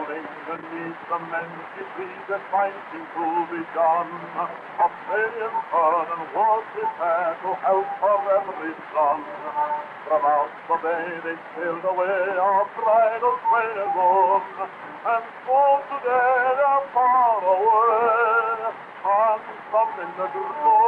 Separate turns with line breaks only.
beneath the many trees that fighting to be done. Australian sun and was prepared to help for every son. From out the bay they sailed away our bridal wagon, and so today they're far away, and some in the